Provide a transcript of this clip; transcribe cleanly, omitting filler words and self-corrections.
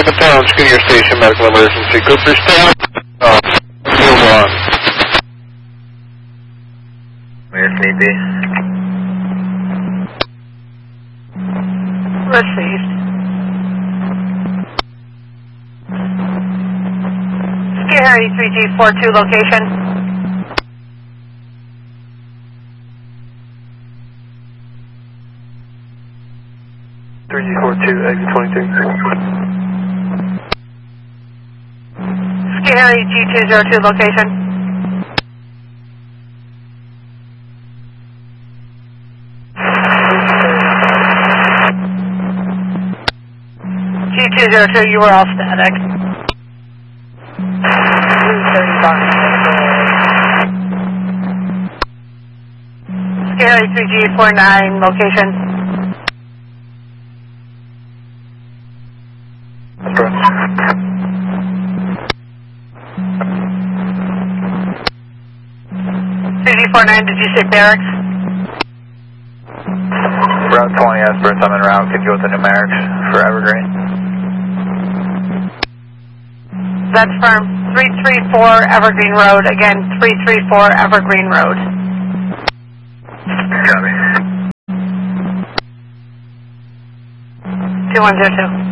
Town, Skinner Station, medical emergency. Cooper, stay on. Field 1. If need be. Received. Scary 3G42 location. exit 23. Scary G202 location. G202, you were all static. Scary 3G49 location. CG49, did you say barracks? Route 20, Esperance, I'm en route. Could you go with the numerics for Evergreen? That's firm. 334 Evergreen Road. Again, 334 Evergreen Road. Copy. 2102.